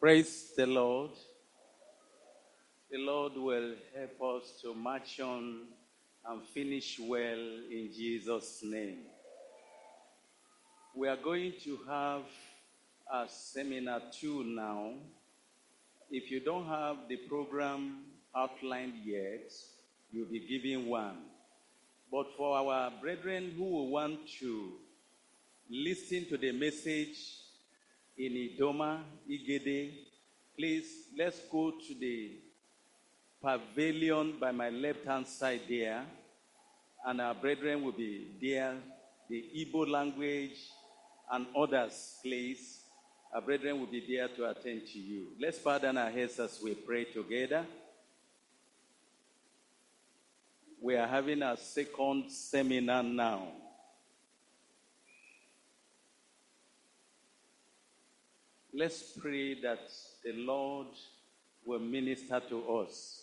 Praise the Lord. The Lord will help us to march on and finish well in Jesus' name. We are going to have a seminar 2 now. If you don't have the program outlined yet, you'll be given one. But for our brethren who will want to listen to the message in Idoma, Igede, please, let's go to the pavilion by my left-hand side there, and our brethren will be there, the Igbo language and others, please. Our brethren will be there to attend to you. Let's bow down our heads as we pray together. We are having our second seminar now. Let's pray that the Lord will minister to us.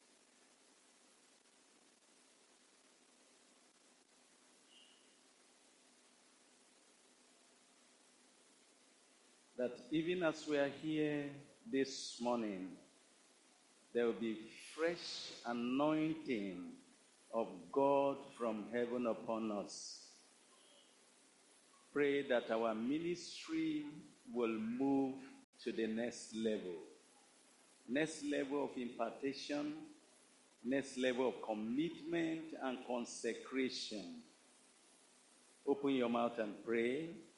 That even as we are here this morning, there will be fresh anointing of God from heaven upon us. Pray that our ministry will move to the next level of impartation, next level of commitment and consecration. Open your mouth and pray.